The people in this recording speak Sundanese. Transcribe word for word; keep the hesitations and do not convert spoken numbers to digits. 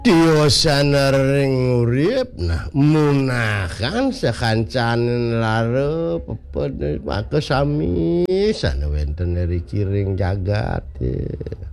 Tiosana ring urip nah munahan sakancan lare pepet maka sami sana wenten dari kiring jagat.